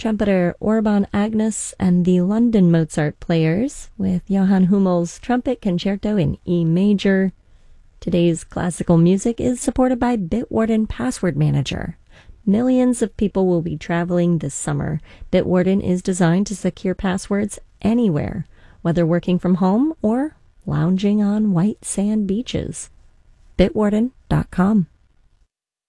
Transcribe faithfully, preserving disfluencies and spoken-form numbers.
trumpeter Orban Agnes and the London Mozart Players with Johann Hummel's Trumpet Concerto in E major. Today's classical music is supported by Bitwarden Password Manager. Millions of people will be traveling this summer. Bitwarden is designed to secure passwords anywhere, whether working from home or lounging on white sand beaches. Bitwarden dot com